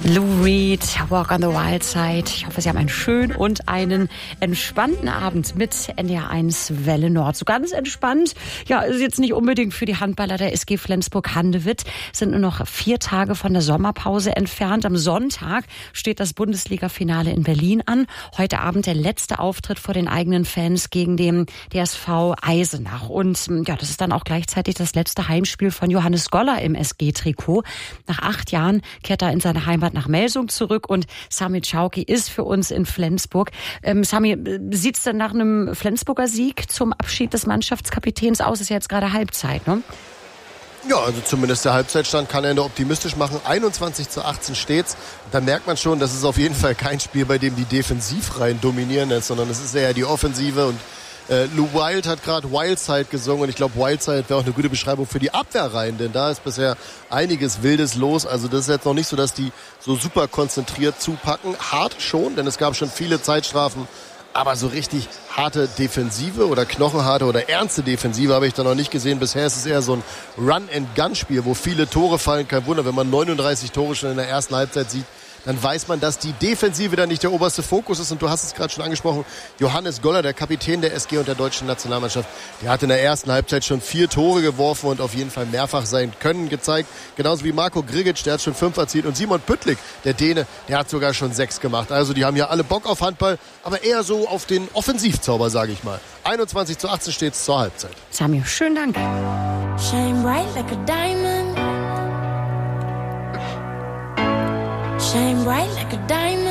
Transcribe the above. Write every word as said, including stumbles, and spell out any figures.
Lou Reed, Walk on the Wild Side. Ich hoffe, Sie haben einen schönen und einen entspannten Abend mit N D R eins Welle Nord. So ganz entspannt. Ja, ist jetzt nicht unbedingt für die Handballer der S G Flensburg-Handewitt. Sind nur noch vier Tage von der Sommerpause entfernt. Am Sonntag steht das Bundesliga-Finale in Berlin an. Heute Abend der letzte Auftritt vor den eigenen Fans gegen den D S V Eisenach. Und ja, das ist dann auch gleichzeitig das letzte Heimspiel von Johannes Goller im S G-Trikot. Nach acht Jahren kehrt er in seine Heimat nach Melsung zurück und Sami Czauki ist für uns in Flensburg. Ähm, Sami, sieht's denn nach einem Flensburger Sieg zum Abschied des Mannschaftskapitäns aus? Ist ja jetzt gerade Halbzeit, ne? Ja, also zumindest der Halbzeitstand kann er optimistisch machen. einundzwanzig zu achtzehn steht's. Da merkt man schon, das ist auf jeden Fall kein Spiel, bei dem die Defensivreihen dominieren, sondern es ist eher die Offensive. Und äh, Lou Wild hat gerade Wildside gesungen und ich glaube, Wildside wäre auch eine gute Beschreibung für die Abwehrreihen, denn da ist bisher einiges Wildes los. Also das ist jetzt noch nicht so, dass die so super konzentriert zupacken. Hart schon, denn es gab schon viele Zeitstrafen. Aber so richtig harte Defensive oder knochenharte oder ernste Defensive habe ich da noch nicht gesehen. Bisher ist es eher so ein Run-and-Gun-Spiel, wo viele Tore fallen. Kein Wunder, wenn man neununddreißig Tore schon in der ersten Halbzeit sieht, dann weiß man, dass die Defensive dann nicht der oberste Fokus ist. Und du hast es gerade schon angesprochen, Johannes Goller, der Kapitän der S G und der deutschen Nationalmannschaft, der hat in der ersten Halbzeit schon vier Tore geworfen und auf jeden Fall mehrfach sein Können gezeigt. Genauso wie Marco Grigic, der hat schon fünf erzielt. Und Simon Püttlik, der Däne, der hat sogar schon sechs gemacht. Also die haben ja alle Bock auf Handball, aber eher so auf den Offensivzauber, sage ich mal. einundzwanzig zu achtzehn steht es zur Halbzeit. Samir, schönen Dank. Shine bright like a diamond. Shine bright like a diamond.